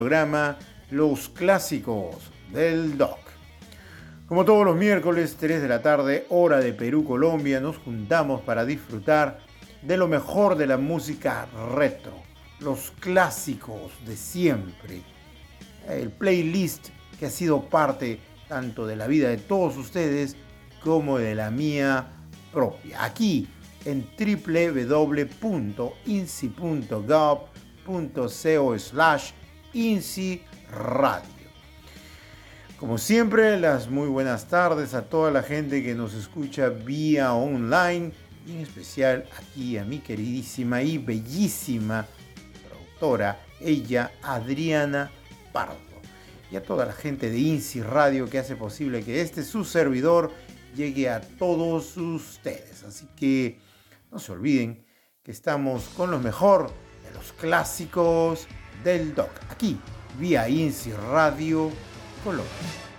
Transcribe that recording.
Programa Los Clásicos del Doc. Como todos los miércoles, 3 de la tarde, hora de Perú, Colombia, nos juntamos para disfrutar de lo mejor de la música retro, los clásicos de siempre, el playlist que ha sido parte tanto de la vida de todos ustedes como de la mía propia. Aquí en www.inci.gov.co/INCI Radio. Como siempre, las muy buenas tardes a toda la gente que nos escucha vía online y en especial aquí a mi queridísima y bellísima productora, ella Adriana Pardo, y a toda la gente de INCI Radio que hace posible que su servidor llegue a todos ustedes. Así que no se olviden que estamos con lo mejor de los clásicos del Doc, aquí vía INCI Radio Colombia.